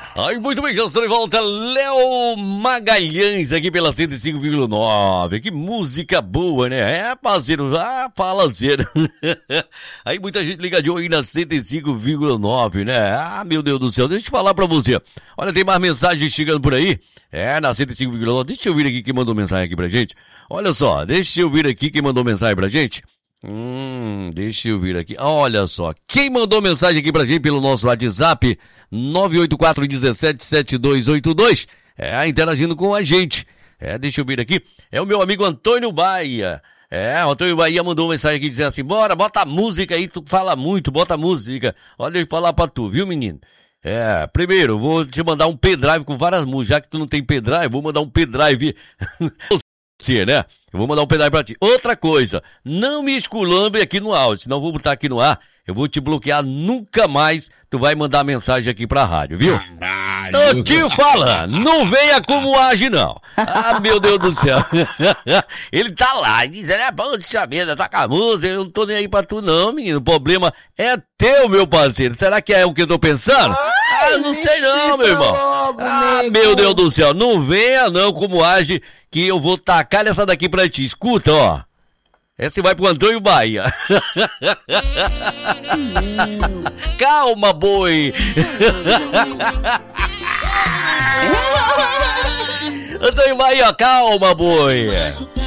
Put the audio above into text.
Ai, muito bem, já estou de volta. Léo Magalhães aqui pela 105,9. Que música boa, né? É, parceiro. Ah, fala, parceiro. Aí muita gente ligadinho aí na 105,9, né? Ah, meu Deus do céu. Deixa eu falar pra você. Olha, tem mais mensagens chegando por aí. É, na 105,9. Deixa eu vir aqui quem mandou mensagem aqui pra gente. Olha só, deixa eu vir aqui quem mandou mensagem pra gente. Deixa eu vir aqui. Olha só, quem mandou mensagem aqui pra gente pelo nosso WhatsApp 984177282, interagindo com a gente. Deixa eu vir aqui. É o meu amigo Antônio Baia. O Antônio Baia mandou uma mensagem aqui dizendo assim: bora, bota a música aí, tu fala muito, bota a música. Olha eu falar pra tu, viu, menino? Primeiro, vou te mandar um pendrive com várias músicas. Já que tu não tem pendrive, vou mandar um pendrive você, né? Eu vou mandar um pendrive pra ti. Outra coisa, não me esculambre aqui no áudio, senão eu vou botar aqui no ar, eu vou te bloquear, nunca mais tu vai mandar mensagem aqui pra rádio, viu? Caralho. Tô te falando, não venha como age, não. Ah, meu Deus do céu. Ele tá lá, dizendo, poxa vida, tá com a música, eu não tô nem aí pra tu não, menino, o problema é teu, meu parceiro. Será que é o que eu tô pensando? Não sei não, meu irmão. Meu Deus do céu, não venha não como age, que eu vou tacar essa daqui pra ti. Escuta, ó. Essa vai pro Antônio Baia. Calma, boi. Antônio Baia, calma, boi.